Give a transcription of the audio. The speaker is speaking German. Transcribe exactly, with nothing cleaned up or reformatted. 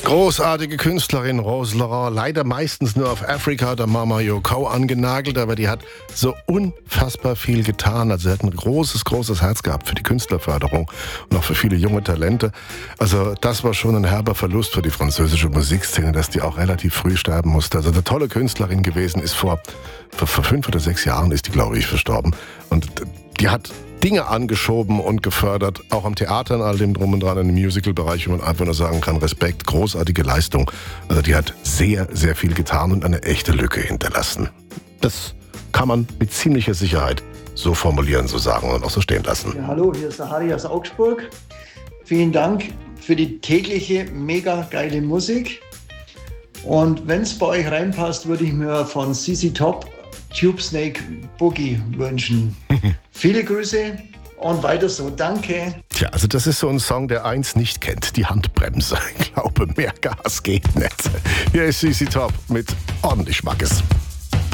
Großartige Künstlerin Rose Laurent, leider meistens nur auf Africa der Mama Yoko angenagelt, aber die hat so unfassbar viel getan. Also sie hat ein großes, großes Herz gehabt für die Künstlerförderung und auch für viele junge Talente. Also das war schon ein herber Verlust für die französische Musikszene, dass die auch relativ früh sterben musste. Also eine tolle Künstlerin gewesen, ist vor, vor, vor fünf oder sechs Jahren ist die, glaube ich, verstorben. Und die hat Dinge angeschoben und gefördert, auch am Theater und all dem drum und dran, im Musical-Bereich, wo man einfach nur sagen kann, Respekt, großartige Leistung. Also die hat sehr, sehr viel getan und eine echte Lücke hinterlassen. Das kann man mit ziemlicher Sicherheit so formulieren, so sagen und auch so stehen lassen. Ja, hallo, hier ist der Harry aus Augsburg. Vielen Dank für die tägliche, mega geile Musik. Und wenn es bei euch reinpasst, würde ich mir von C C Top Tube Snake Boogie wünschen. Viele Grüße und weiter so. Danke. Tja, also das ist so ein Song, der eins nicht kennt, die Handbremse. Ich glaube, mehr Gas geht nicht. Hier ist C C Top mit ordentlich Schmackes.